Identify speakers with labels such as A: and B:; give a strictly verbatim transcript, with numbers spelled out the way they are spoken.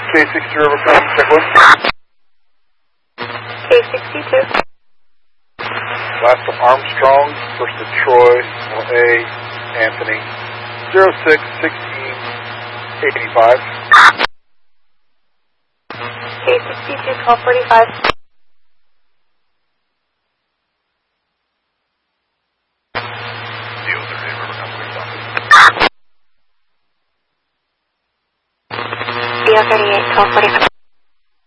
A: K sixty-two River Crossing, check one.
B: K sixty-two.
A: Last to Armstrong, first to Troy, A, Anthony, zero six sixteen eighty-five.
B: K sixty-two, twelve forty-five. D O thirty-eight, twelve forty-five.